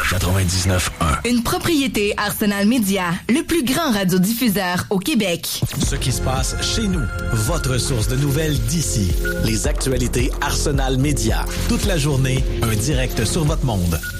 99.1. Une propriété Arsenal Média, le plus grand radiodiffuseur au Québec. Ce qui se passe chez nous, votre source de nouvelles d'ici. Les actualités Arsenal Média. Toute la journée, un direct sur votre monde.